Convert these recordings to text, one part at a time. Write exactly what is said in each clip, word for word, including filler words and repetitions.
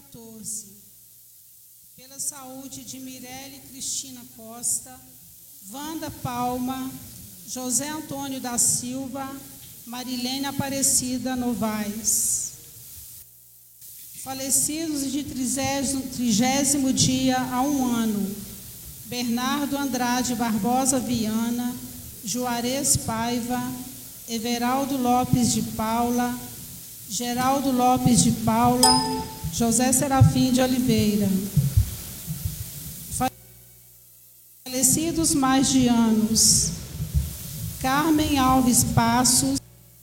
quatorze. Pela saúde de Mirelle Cristina Costa, Wanda Palma, José Antônio da Silva, Marilene Aparecida Novaes. Falecidos de trigésimo, trigésimo dia a um ano: Bernardo Andrade Barbosa Viana, Juarez Paiva, Everaldo Lopes de Paula, Geraldo Lopes de Paula, José Serafim de Oliveira. Falecidos mais de anos: Carmen Alves Passos,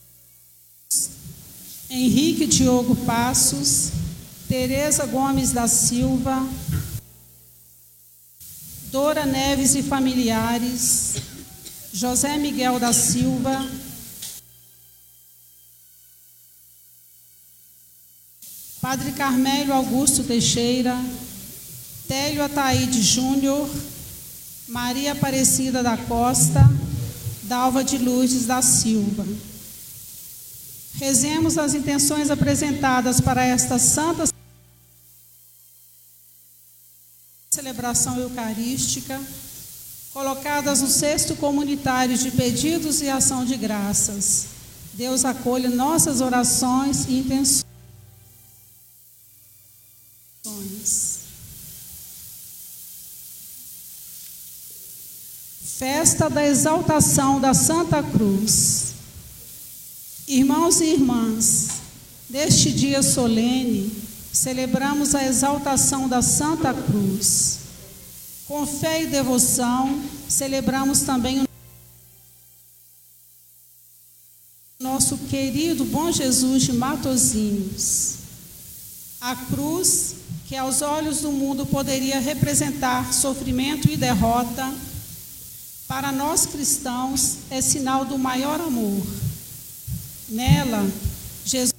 Henrique Diogo Passos, Tereza Gomes da Silva, Dora Neves e familiares, José Miguel da Silva, Padre Carmélio Augusto Teixeira, Télio Ataíde Júnior, Maria Aparecida da Costa, Dalva de Lourdes da Silva. Rezemos as intenções apresentadas para esta santa celebração eucarística, colocadas no cesto comunitário de pedidos e ação de graças. Deus acolha nossas orações e intenções. Festa da exaltação da Santa Cruz. Irmãos e irmãs, neste dia solene, celebramos a exaltação da Santa Cruz. Com fé e devoção, celebramos também o nosso querido Bom Jesus de Matosinhos. A cruz, que aos olhos do mundo poderia representar sofrimento e derrota, para nós cristãos é sinal do maior amor. Nela, Jesus